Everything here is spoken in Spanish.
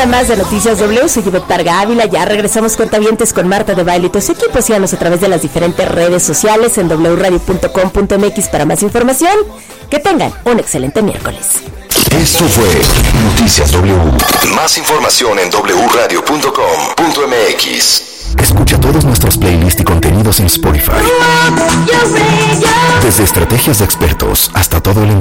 hora más de Noticias W. Soy Ivette Parga Ávila. Ya regresamos cuentavientes con Marta de Baile y todo su equipo. Síganos a través de las diferentes redes sociales en wradio.com.mx para más información. Que tengan un excelente miércoles. Esto fue Noticias W. Más información en wradio.com.mx. Escucha todos nuestros playlists y contenidos en Spotify. Desde estrategias de expertos hasta todo el